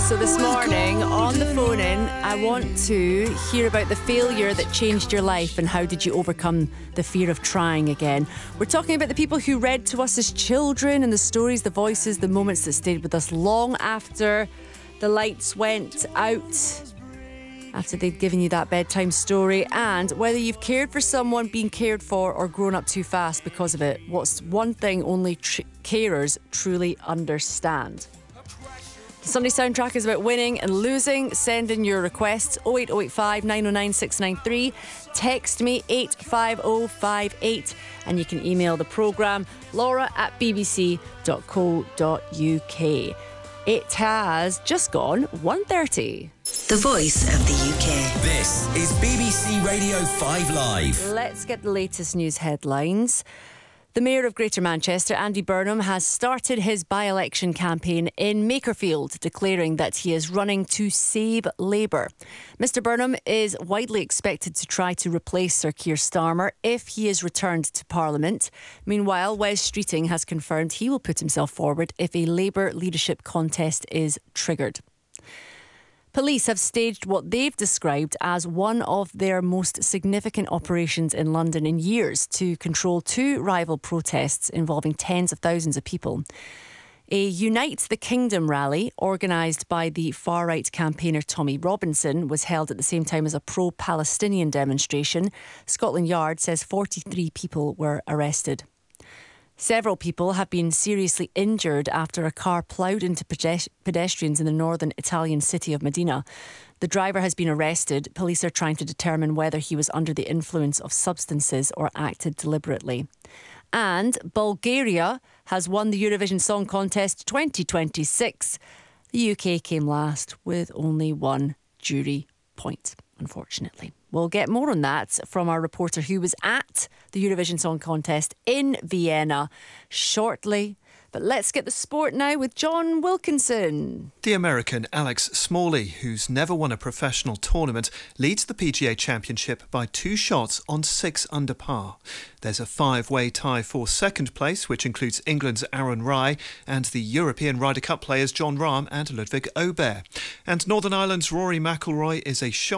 So this morning on the phone in, I want to hear about the failure that changed your life and how did you overcome the fear of trying again. We're talking about the people who read to us as children and the stories, the voices, the moments that stayed with us long after the lights went out, after they'd given you that bedtime story, and whether you've cared for someone, been cared for, or grown up too fast because of it. What's one thing only carers truly understand? The Sunday Soundtrack is about winning and losing. Send in your requests 08085 909 693. Text me 85058 and you can email the programme laura@bbc.co.uk. It has just gone 1:30. The voice of the UK. This is BBC Radio 5 Live. Let's get the latest news headlines. The Mayor of Greater Manchester, Andy Burnham, has started his by-election campaign in Makerfield, declaring that he is running to save Labour. Mr Burnham is widely expected to try to replace Sir Keir Starmer if he is returned to Parliament. Meanwhile, Wes Streeting has confirmed he will put himself forward if a Labour leadership contest is triggered. Police have staged what they've described as one of their most significant operations in London in years to control two rival protests involving tens of thousands of people. A Unite the Kingdom rally, organised by the far-right campaigner Tommy Robinson, was held at the same time as a pro-Palestinian demonstration. Scotland Yard says 43 people were arrested. Several people have been seriously injured after a car ploughed into pedestrians in the northern Italian city of Modena. The driver has been arrested. Police are trying to determine whether he was under the influence of substances or acted deliberately. And Bulgaria has won the Eurovision Song Contest 2026. The UK came last with only one jury point, unfortunately. We'll get more on that from our reporter who was at the Eurovision Song Contest in Vienna shortly. But let's get the sport now with John Wilkinson. The American Alex Smalley, who's never won a professional tournament, leads the PGA Championship by 2 shots on 6 under par. There's a 5-way tie for second place, which includes England's Aaron Rai and the European Ryder Cup players Jon Rahm and Ludvig Åberg. And Northern Ireland's Rory McIlroy is a shot